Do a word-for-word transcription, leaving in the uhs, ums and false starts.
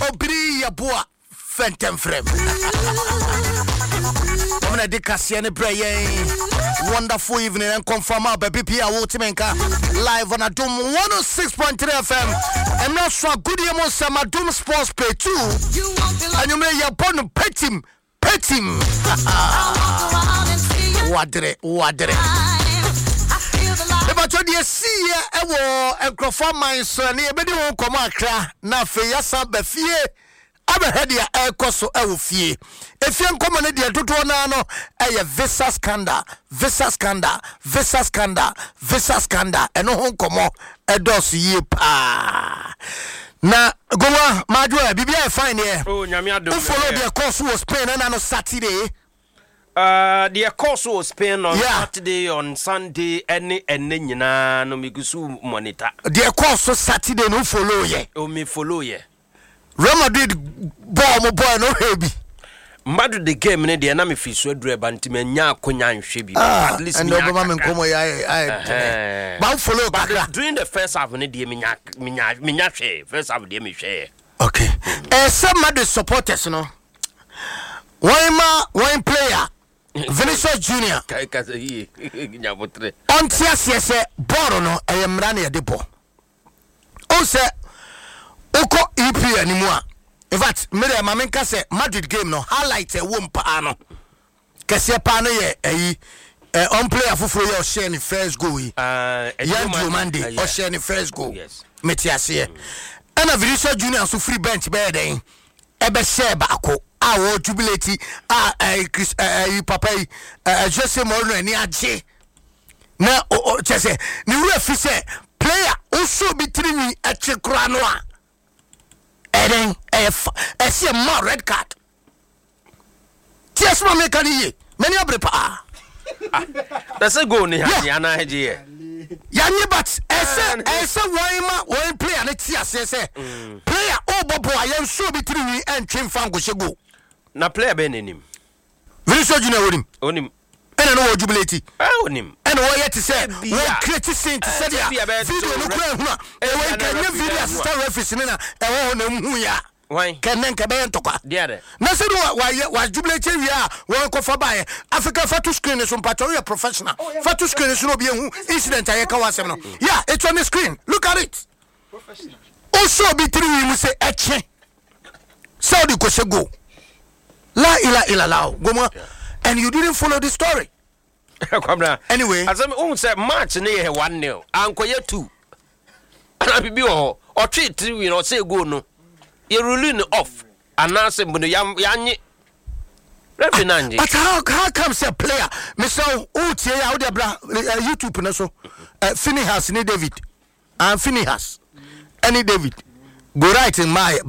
Obri Yabua Fentem Frem. I'm gonna decasiane prayer. Wonderful evening and confirm our baby Pia Wotimenka live on Adum one oh six point three F M. I'm not sure good emo sama Adum Sports Pay two. And you may yapon pet him, pet him. Wadre, wadre. But you see a war and confirm my son, a baby won't come out. Now, for yourself, the fear. Abe hedia e koso e wo fie efie nkomane de dodo na no e visa scandal visa scandal visa scandal visa scandal eno ho nkomo e dos yie pa na goma madwa bibia e fine here oh nyame adom follow the course was Spain and on Saturday uh the course was Spain on yeah. Saturday on Sunday any enne nyina no migusu monitor the course was Saturday no follow ye o me follow ye Real Madrid ball mo boy no heavy. Madu the game ne de na me fi so adure bantima nya akonya nhwe bi at least and Obama men komo ya I ba follow back during the first half ne de me nya me nya me nya hwe first half de me hwe okay eh some Madrid supporters no why ma one player Vinicius Junior kai ka yi nya botre on tia se ball no e mra na ye de ball o se Oko E P anymore. In fact, me de mamenka say Madrid game no highlight e wom pa no. Kese pa no ye eh eh on player fufuro ye o share ni first goal yi. Uh Yan Diomande o share ni first goal. Yes. Metiase. And a Vinicius Junior so free bench be den. E be share ba ko. Ah wo jubilate ah eh Chris eh papa eh Jose Mourinho ni aje. Na o chese ni wura fi say player o so bi trini e chekura no a. Eden a see a more red card. Tears from me can ye. Many of the that's a go near Yana Hedge. Yanni, but as a wine, one player, let's see, say, player over boy, I am so between me and Tim Fango go. Na player ben in him. Very so you know him. On him. And I know jubilate. On him. And what yet to say, what creative saint to say, video no crime. And when you video start referencing in a why can then Caban Toka? Dear, nothing why was jubilate. We are one coffee by Africa Fatu screen is on Patoria professional. Fatu screen is no be incident. I can yeah, it's on the screen. Look at it. Professional. Also, between we say, Eche Saudi Kosego La ila ila lao Goma. And you didn't follow the story. Anyway, as I say, match near one nil, Uncle ye two. And I be or treat you know, say go no. You're ruling off. And now say, but yam yanni. But how how comes a player? Mister Uti out there, YouTube, and so Phineas, ni David, and Phineas, any David, go right in my.